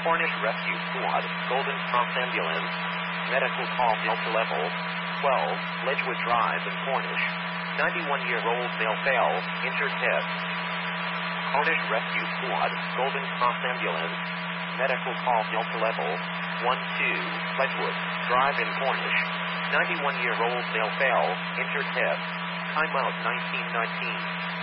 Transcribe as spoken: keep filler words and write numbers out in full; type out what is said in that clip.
Cornish Rescue Squad, Golden Cross Ambulance, medical call Delta Level twelve, Ledgewood Drive in Cornish. ninety-one-year-old male fell, injured head. Cornish Rescue Squad, Golden Cross Ambulance, medical call Delta Level one two, Ledgewood Drive in Cornish. ninety-one-year-old male fell, injured head. Time out nineteen nineteen.